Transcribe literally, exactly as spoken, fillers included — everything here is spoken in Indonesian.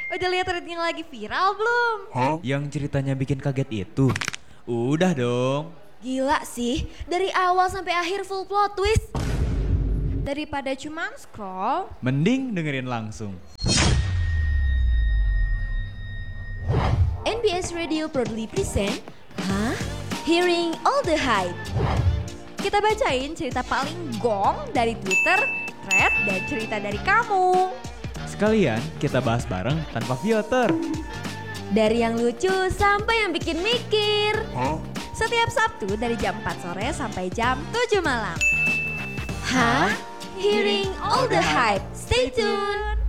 Udah lihat thread yang lagi viral belum? Huh? Yang ceritanya bikin kaget itu? Udah dong. Gila sih, dari awal sampai akhir full plot twist. Daripada cuman scroll, mending dengerin langsung. N B S Radio proudly present, Hah? Hearing All the Hype. Kita bacain cerita paling gong dari Twitter, thread, dan cerita dari kamu. Sekalian kita bahas bareng tanpa filter. Dari yang lucu sampai yang bikin mikir. Huh? Setiap Sabtu dari jam empat sore sampai jam tujuh malam. Hah? Hearing All the Hype. Stay tuned.